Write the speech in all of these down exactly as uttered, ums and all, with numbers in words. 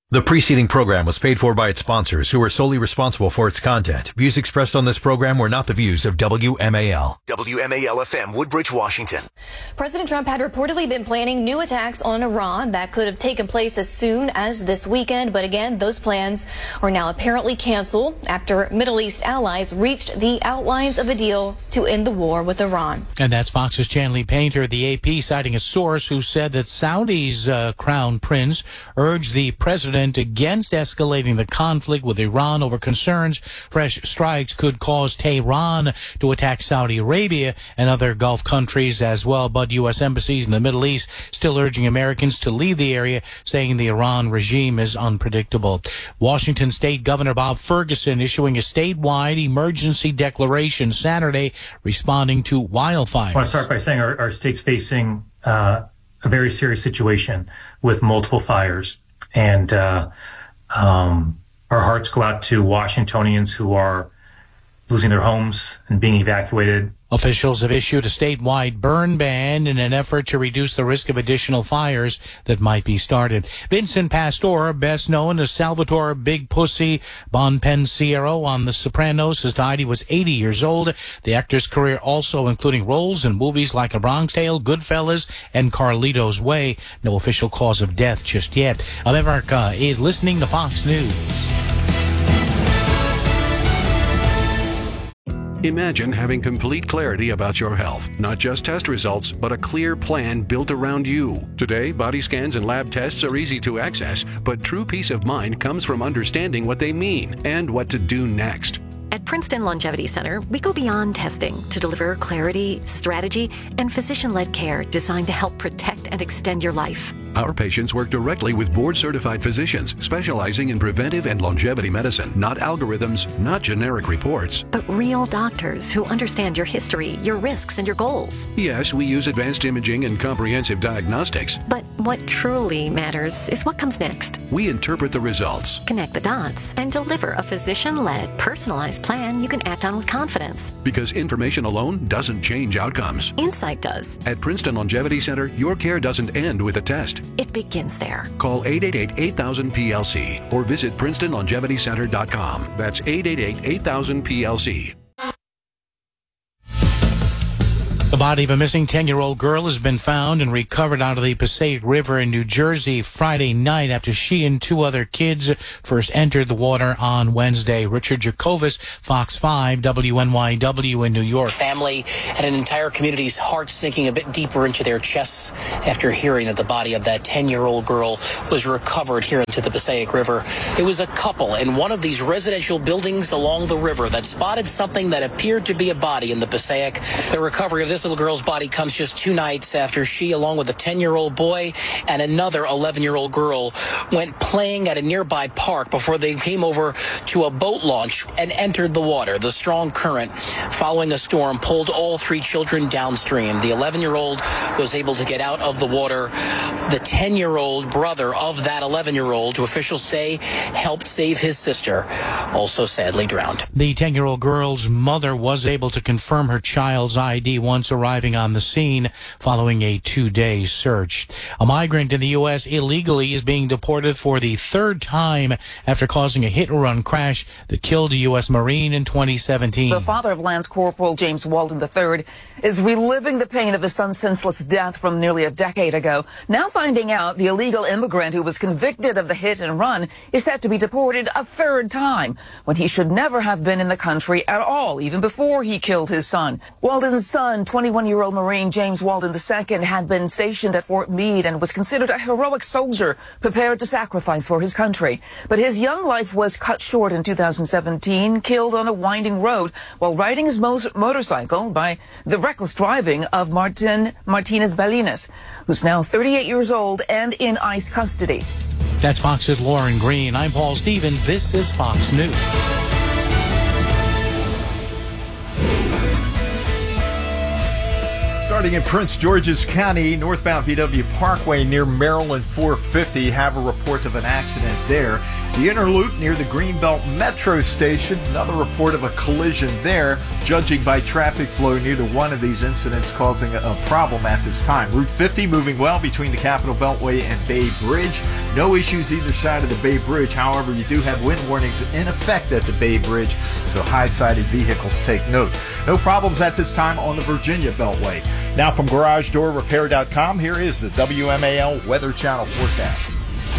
The preceding program was paid for by its sponsors, who are solely responsible for its content. Views expressed on this program were not the views of W M A L. W M A L F M, Woodbridge, Washington. President Trump had reportedly been planning new attacks on Iran that could have taken place as soon as this weekend. But again, those plans are now apparently canceled after Middle East allies reached the outlines of a deal to end the war with Iran. And that's Fox's Chanley Painter, the A P citing a source who said that Saudi's uh, crown prince urged the president against escalating the conflict with Iran over concerns fresh strikes could cause Tehran to attack Saudi Arabia and other Gulf countries as well. But U S embassies in the Middle East still urging Americans to leave the area, saying the Iran regime is unpredictable. Washington State Governor Bob Ferguson issuing a statewide emergency declaration Saturday, responding to wildfires. I want to start by saying our, our state's facing uh, a very serious situation with multiple fires. And uh, um, our hearts go out to Washingtonians who are losing their homes and being evacuated. Officials have issued a statewide burn ban in an effort to reduce the risk of additional fires that might be started. Vincent Pastore, best known as Salvatore Big Pussy Bonpensiero on The Sopranos, has died. He was eighty years old. The actor's career also including roles in movies like A Bronx Tale, Goodfellas, and Carlito's Way. No official cause of death just yet. America is listening to Fox News. Imagine having complete clarity about your health, not just test results, but a clear plan built around you. Today, body scans and lab tests are easy to access, but true peace of mind comes from understanding what they mean and what to do next. At Princeton Longevity Center, we go beyond testing to deliver clarity, strategy, and physician-led care designed to help protect and extend your life. Our patients work directly with board-certified physicians specializing in preventive and longevity medicine, not algorithms, not generic reports, but real doctors who understand your history, your risks, and your goals. Yes, we use advanced imaging and comprehensive diagnostics. But what truly matters is what comes next. We interpret the results, connect the dots, and deliver a physician-led, personalized plan you can act on with confidence. Because information alone doesn't change outcomes. Insight does. At Princeton Longevity Center, your care doesn't end with a test. It begins there. Call eight eight eight, eight thousand, P L C or visit Princeton Longevity Center dot com. That's eight eight eight, eight thousand, P L C. The body of a missing ten-year-old girl has been found and recovered out of the Passaic River in New Jersey Friday night after she and two other kids first entered the water on Wednesday. Richard Jacobus, Fox five, W N Y W in New York. Family and an entire community's hearts sinking a bit deeper into their chests after hearing that the body of that ten-year-old girl was recovered here into the Passaic River. It was a couple in one of these residential buildings along the river that spotted something that appeared to be a body in the Passaic. The recovery of this little girl's body comes just two nights after she, along with a ten-year-old boy and another eleven-year-old girl, went playing at a nearby park before they came over to a boat launch and entered the water. The strong current following a storm pulled all three children downstream. The eleven-year-old was able to get out of the water. The ten-year-old brother of that eleven-year-old, who officials say helped save his sister, also sadly drowned. The ten-year-old girl's mother was able to confirm her child's I D once arriving on the scene following a two-day search. A migrant in the U S illegally is being deported for the third time after causing a hit-and-run crash that killed a U S Marine in twenty seventeen. The father of Lance Corporal James Walden the third is reliving the pain of his son's senseless death from nearly a decade ago. Now finding out the illegal immigrant who was convicted of the hit-and-run is set to be deported a third time when he should never have been in the country at all, even before he killed his son. Walden's son, twenty-one-year-old Marine James Walden the second, had been stationed at Fort Meade and was considered a heroic soldier prepared to sacrifice for his country. But his young life was cut short in two thousand seventeen, killed on a winding road while riding his mo motorcycle by the reckless driving of Martin Martinez Balinas, who's now thirty-eight years old and in ICE custody. That's Fox's Lauren Green. I'm Paul Stevens. This is Fox News. Starting in Prince George's County, northbound V W Parkway near Maryland four fifty, have a report of an accident there. The inner loop near the Greenbelt Metro Station, another report of a collision there, judging by traffic flow. Neither one of these incidents causing a problem at this time. Route fifty moving well between the Capitol Beltway and Bay Bridge. No issues either side of the Bay Bridge. However, you do have wind warnings in effect at the Bay Bridge, so high-sided vehicles take note. No problems at this time on the Virginia Beltway. Now from Garage Door Repair dot com, here is the W M A L Weather Channel forecast.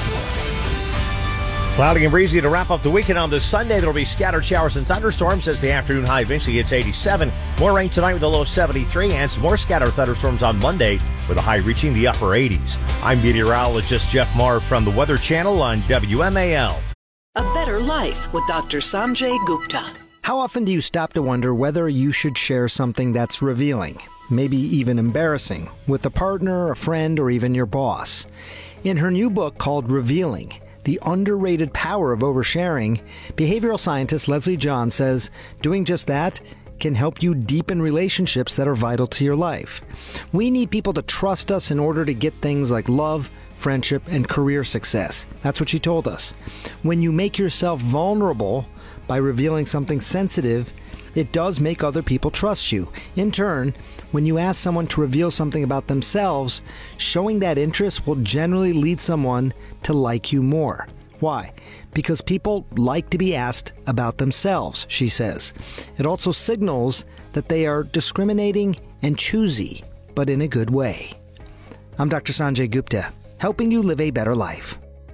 Cloudy and breezy to wrap up the weekend. On this Sunday, there will be scattered showers and thunderstorms as the afternoon high eventually hits eighty-seven. More rain tonight with a low of seventy-three, and some more scattered thunderstorms on Monday with a high reaching the upper eighties. I'm meteorologist Jeff Marr from the Weather Channel on W M A L. A better life with Doctor Sanjay Gupta. How often do you stop to wonder whether you should share something that's revealing, maybe even embarrassing, with a partner, a friend, or even your boss? In her new book called Revealing, The Underrated Power of Oversharing, behavioral scientist Leslie John says doing just that can help you deepen relationships that are vital to your life. We need people to trust us in order to get things like love, friendship, and career success. That's what she told us. When you make yourself vulnerable by revealing something sensitive, it does make other people trust you. In turn, when you ask someone to reveal something about themselves, showing that interest will generally lead someone to like you more. Why? Because people like to be asked about themselves, she says. It also signals that they are discriminating and choosy, but in a good way. I'm Doctor Sanjay Gupta, helping you live a better life.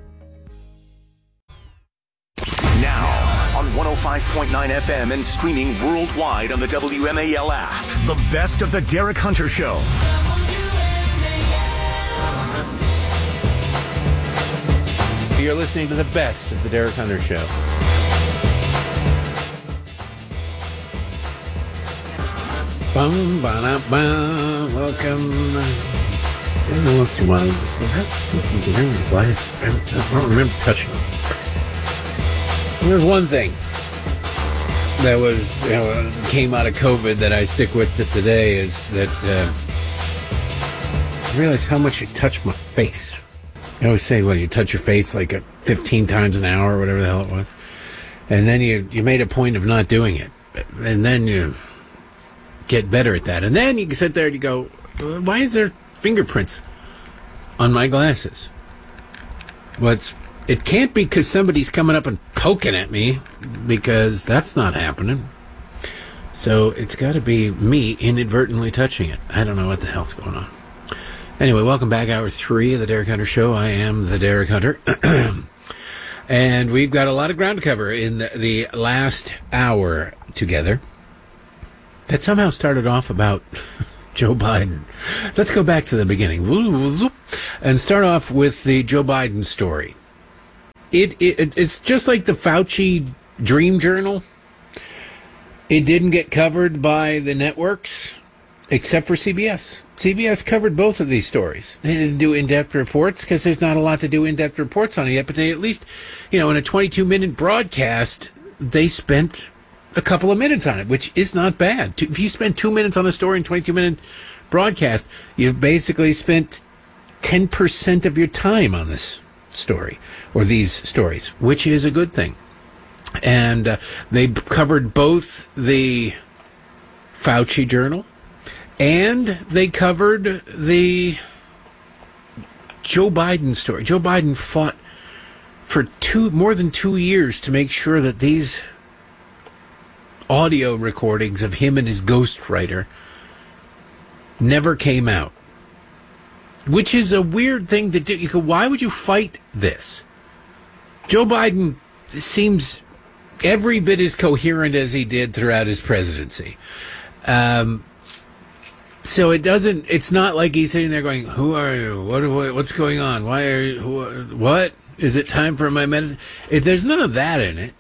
Now, on one oh five point nine F M and streaming worldwide on the W M A L app, the best of the Derek Hunter Show. You're listening to the best of the Derek Hunter Show. Bum, ba, bum. Welcome. I don't know what's wrong with this. I don't remember touching it. There's one thing that was, you know, came out of COVID that I stick with it today is that uh, I realized how much it touched my face. I always say, well, you touch your face like a fifteen times an hour or whatever the hell it was. And then you, you made a point of not doing it. And then you get better at that. And then you can sit there and you go, why is there fingerprints on my glasses? Well, it's, it can't be because somebody's coming up and poking at me, because that's not happening. So it's got to be me inadvertently touching it. I don't know what the hell's going on. Anyway, welcome back. Hour three of the Derek Hunter Show. I am the Derek Hunter. And we've got a lot of ground to cover in the, the last hour together. That somehow started off about Joe Biden. Let's go back to the beginning and start off with the Joe Biden story. It, it It's just like the Fauci Dream Journal. It didn't get covered by the networks, except for C B S. C B S covered both of these stories. They didn't do in-depth reports because there's not a lot to do in-depth reports on it yet, but they at least, you know, in a twenty-two minute broadcast, they spent a couple of minutes on it, which is not bad. If you spend two minutes on a story in twenty-two minute broadcast, you've basically spent ten percent of your time on this story, or these stories, which is a good thing. And uh, they covered both the Fauci Journal, and they covered the Joe Biden story. Joe Biden fought for two more than two years to make sure that these audio recordings of him and his ghostwriter never came out, which is a weird thing to do. You go, why would you fight this? Joe Biden seems every bit as coherent as he did throughout his presidency. Um, so it doesn't, it's not like he's sitting there going, who are you? What, what what's going on? Why are you, who, what? Is it time for my medicine? It, there's none of that in it.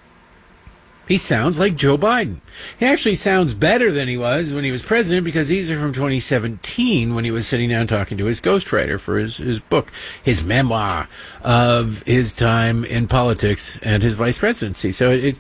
He sounds like Joe Biden. He actually sounds better than he was when he was president, because these are from twenty seventeen when he was sitting down talking to his ghostwriter for his, his book, his memoir of his time in politics and his vice presidency. So it, it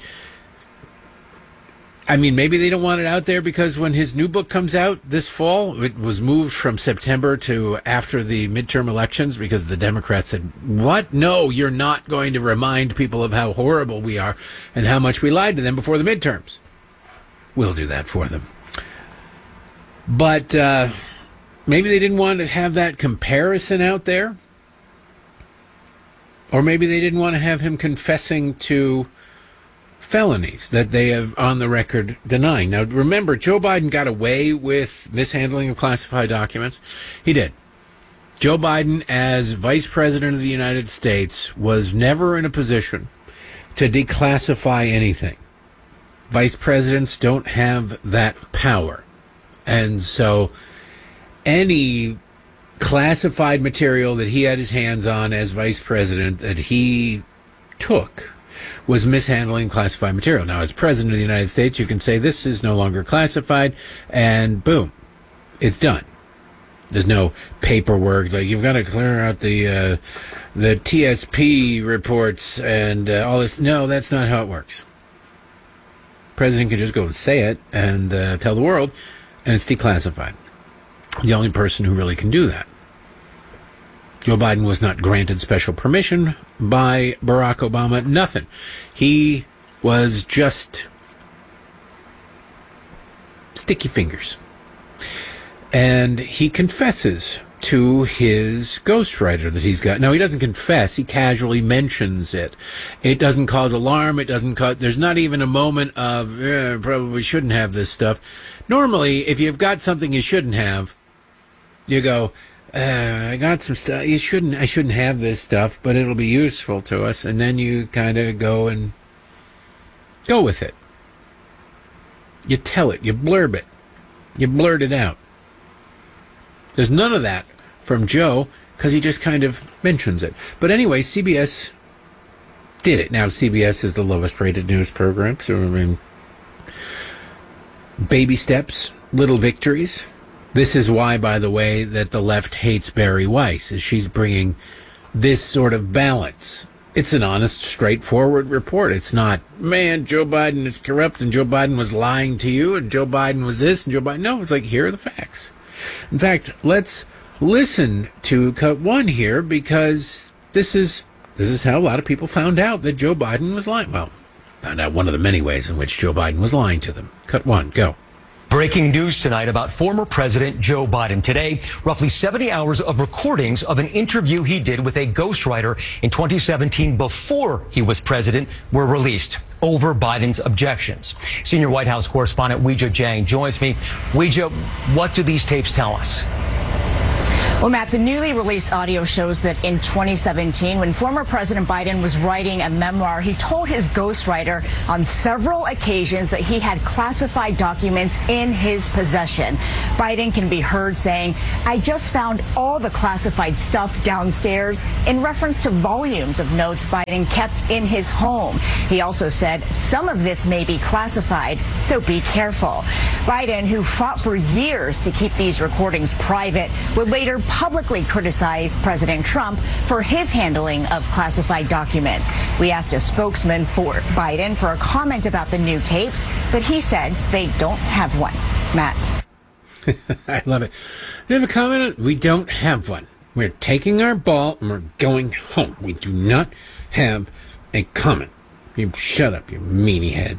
I mean, maybe they don't want it out there because when his new book comes out this fall, it was moved from September to after the midterm elections because the Democrats said, what? No, you're not going to remind people of how horrible we are and how much we lied to them before the midterms. We'll do that for them. But uh, maybe they didn't want to have that comparison out there. Or maybe they didn't want to have him confessing to felonies that they have on the record denying. Now, remember, Joe Biden got away with mishandling of classified documents. He did. Joe Biden, as Vice President of the United States, was never in a position to declassify anything. Vice presidents don't have that power. And so any classified material that he had his hands on as vice president that he took was mishandling classified material. Now, as president of the United States, you can say this is no longer classified, and boom, it's done. There's no paperwork. Like, you've got to clear out the uh, the T S P reports and uh, all this. No, that's not how it works. President can just go and say it and uh, tell the world, and it's declassified. The only person who really can do that. Joe Biden was not granted special permission by Barack Obama. Nothing. He was just sticky fingers. And he confesses to his ghostwriter that he's got. Now, he doesn't confess. He casually mentions it. It doesn't cause alarm. It doesn't cause... There's not even a moment of, eh, probably shouldn't have this stuff. Normally, if you've got something you shouldn't have, you go, uh, I got some stuff. You shouldn't, I shouldn't have this stuff, but it'll be useful to us. And then you kind of go and go with it. You tell it. You blurb it. You blurt it out. There's none of that from Joe because he just kind of mentions it. But anyway, C B S did it. Now, C B S is the lowest rated news program. So, I mean, baby steps, little victories. This is why, by the way, that the left hates Bari Weiss, is she's bringing this sort of balance. It's an honest, straightforward report. It's not, man, Joe Biden is corrupt and Joe Biden was lying to you and Joe Biden was this and Joe Biden. No, it's like, here are the facts. In fact, let's listen to cut one here because this is this is how a lot of people found out that Joe Biden was lying. Well, found out one of the many ways in which Joe Biden was lying to them. Cut one, go. Breaking news tonight about former President Joe Biden. Today, roughly seventy hours of recordings of an interview he did with a ghostwriter in twenty seventeen before he was president were released over Biden's objections. Senior White House correspondent Weijia Jiang joins me. Weijia, what do these tapes tell us? Well, Matt, the newly released audio shows that in twenty seventeen, when former President Biden was writing a memoir, he told his ghostwriter on several occasions that he had classified documents in his possession. Biden can be heard saying, "I just found all the classified stuff downstairs," in reference to volumes of notes Biden kept in his home. He also said, "Some of this may be classified, so be careful." Biden, who fought for years to keep these recordings private, would later publicly criticized President Trump for his handling of classified documents. We asked a spokesman for Biden for a comment about the new tapes, but he said they don't have one. Matt. I love it. Do you have a comment? We don't have one. We're taking our ball and we're going home. We do not have a comment. You shut up, you meanie head.